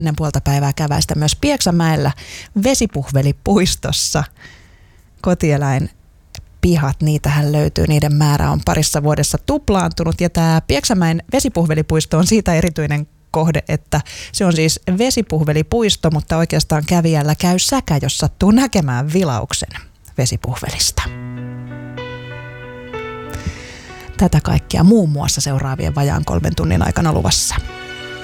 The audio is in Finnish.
ennen puolta päivää käväistä myös Pieksämäellä vesipuhvelipuistossa. Kotieläinpihat, niitähän löytyy, niiden määrä on parissa vuodessa tuplaantunut ja tämä Pieksämäen vesipuhvelipuisto on siitä erityinen kohde, että se on siis vesipuhvelipuisto, mutta oikeastaan kävijällä käy säkä, jos sattuu näkemään vilauksen vesipuhvelista. Tätä kaikkea muun muassa seuraavien vajaan 3 tunnin aikana luvassa.